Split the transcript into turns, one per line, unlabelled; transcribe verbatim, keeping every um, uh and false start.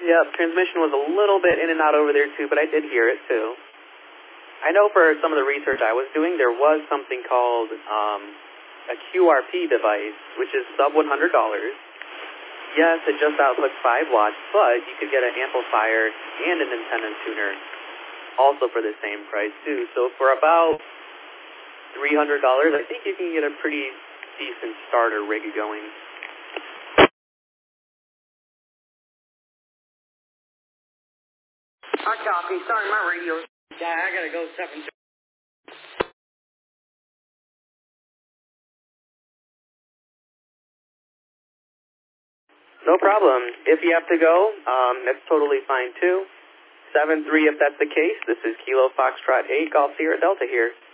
Yep, transmission was a little bit in and out over there too, but I did hear it too. I know for some of the research I was doing, there was something called um, a Q R P device, which is sub one hundred dollars. Yes, it just outputs five watts, but you could get an amplifier and an antenna tuner also for the same price too. So for about three hundred dollars, I think you can get a pretty decent starter rig going.
I copy. Sorry, my radio's died. I gotta go seven.
No problem. If you have to go, um, that's totally fine too. seven three if that's the case. This is Kilo Foxtrot eight, Golf Sierra Delta here.